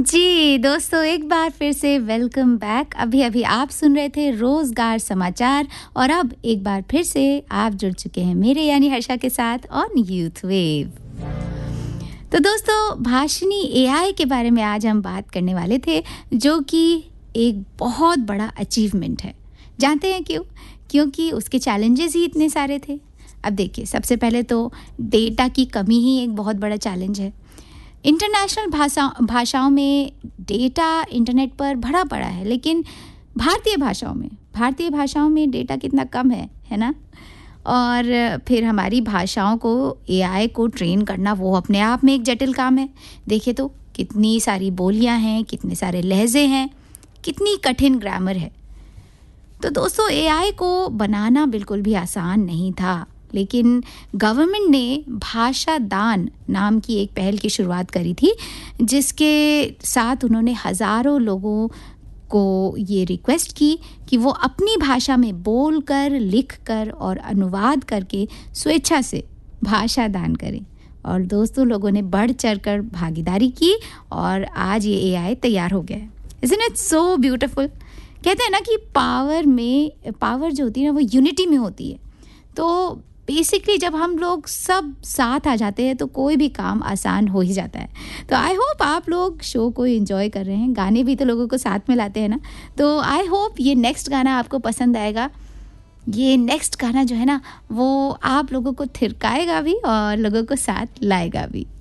जी दोस्तों, एक बार फिर से वेलकम बैक। अभी आप सुन रहे थे रोजगार समाचार और अब एक बार फिर से आप जुड़ चुके हैं मेरे यानी हर्षा के साथ ऑन यूथ वेव। तो दोस्तों, भाषिनी एआई के बारे में आज हम बात करने वाले थे, जो कि एक बहुत बड़ा अचीवमेंट है। जानते हैं क्यों? क्योंकि उसके चैलेंजेस ही इतने सारे थे। अब देखिए, सबसे पहले तो डेटा की कमी ही एक बहुत बड़ा चैलेंज है। इंटरनेशनल भाषाओं में डेटा इंटरनेट पर भरा पड़ा है, लेकिन भारतीय भाषाओं में डेटा कितना कम है ना? और फिर हमारी भाषाओं को एआई को ट्रेन करना, वो अपने आप में एक जटिल काम है। देखिए तो कितनी सारी बोलियां हैं, कितने सारे लहजे हैं, कितनी कठिन ग्रामर है। तो दोस्तों, एआई को बनाना बिल्कुल भी आसान नहीं था, लेकिन गवर्नमेंट ने भाषा दान नाम की एक पहल की शुरुआत करी थी, जिसके साथ उन्होंने हज़ारों लोगों को ये रिक्वेस्ट की कि वो अपनी भाषा में बोलकर, लिखकर और अनुवाद करके स्वेच्छा से भाषा दान करें। और दोस्तों, लोगों ने बढ़ चढ़कर भागीदारी की और आज ये एआई तैयार हो गया है। Isn't it so beautiful? कहते हैं ना कि पावर जो होती है ना, वो यूनिटी में होती है। तो बेसिकली जब हम लोग सब साथ आ जाते हैं तो कोई भी काम आसान हो ही जाता है। तो आई होप आप लोग शो को एंजॉय कर रहे हैं। गाने भी तो लोगों को साथ में लाते हैं ना। तो आई होप ये नेक्स्ट गाना आपको पसंद आएगा। ये नेक्स्ट गाना जो है ना, वो आप लोगों को थिरकाएगा भी और लोगों को साथ लाएगा भी।